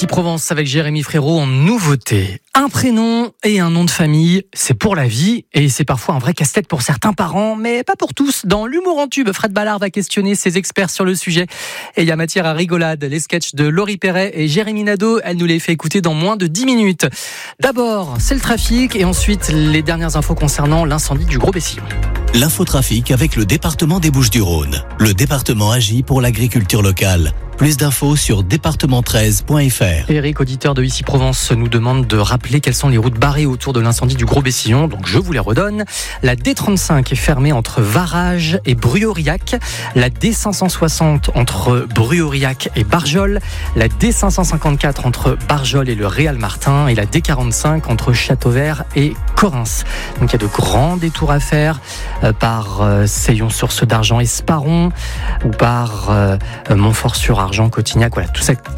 Ici Provence avec Jérémy Frérot en nouveauté. Un prénom et un nom de famille, c'est pour la vie et c'est parfois un vrai casse-tête pour certains parents, mais pas pour tous. Dans l'humour en tube, Fred Ballard va questionner ses experts sur le sujet et il y a matière à rigolade. Les sketchs de Laurie Perret et Jérémy Nadeau, elle nous les fait écouter dans moins de 10 minutes. D'abord, c'est le trafic et ensuite les dernières infos concernant l'incendie du Gros-Bessillon. L'infotrafic avec le département des Bouches-du-Rhône. Le département agit pour l'agriculture locale. Plus d'infos sur département13.fr. Eric, auditeur de Ici Provence, nous demande de rappeler quelles sont les routes barrées autour de l'incendie du Gros-Bessillon. Donc je vous les redonne. La D35 est fermée entre Varage et Bruauriac. La D560 entre Bruauriac et Barjol. La D554 entre Barjol et le Réal Martin. Et la D45 entre Châteauvert et Correns. Donc il y a de grands détours à faire par Seillon-sur-Seu d'Argent et Sparon ou par Montfort-sur-Argent, Cotignac. Voilà, tout ça